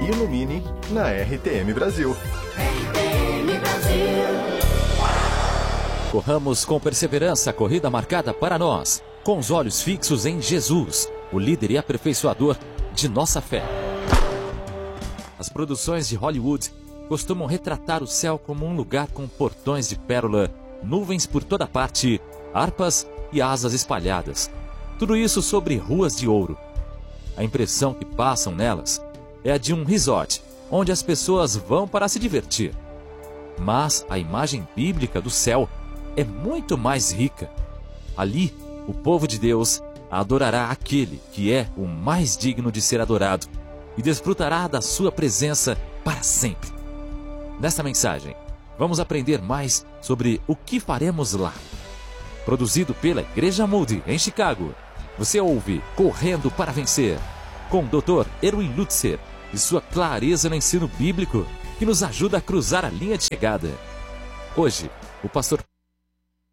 ilumine na RTM Brasil. RTM Brasil. Corramos com perseverança a corrida marcada para nós, com os olhos fixos em Jesus, o líder e aperfeiçoador de nossa fé. As produções de Hollywood costumam retratar o céu como um lugar com portões de pérola, nuvens por toda parte, harpas e asas espalhadas. Tudo isso sobre ruas de ouro. A impressão que passam nelas é a de um resort, onde as pessoas vão para se divertir. Mas a imagem bíblica do céu é muito mais rica. Ali, o povo de Deus adorará aquele que é o mais digno de ser adorado e desfrutará da sua presença para sempre. Nesta mensagem, vamos aprender mais sobre o que faremos lá. Produzido pela Igreja Moody, em Chicago, você ouve Correndo para Vencer, com o Dr. Erwin Lutzer e sua clareza no ensino bíblico, que nos ajuda a cruzar a linha de chegada. Hoje, o pastor